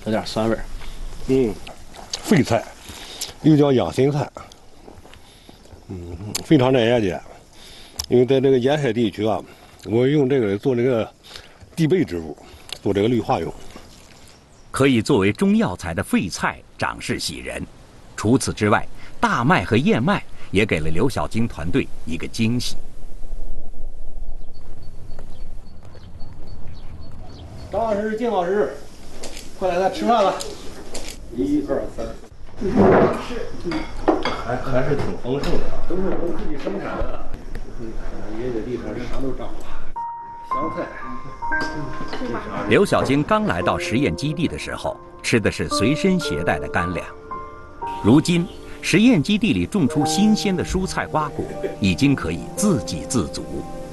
有点酸味儿。 废菜，又叫养心菜。非常耐盐碱，因为在这个沿海地区啊，我用这个做这个地备植物，做这个绿化用。 可以作为中药材的废菜长势喜人。除此之外，大麦和燕麦也给了刘小京团队一个惊喜。 张老师、金老师，快来吃饭了。1、2、3，还是挺丰盛的啊，都是我们自己生产的。爷爷地上啥都长了，香菜。 刘小京刚来到实验基地的时候，吃的是随身携带的干粮。如今，实验基地里种出新鲜的蔬菜瓜果，已经可以自给自足。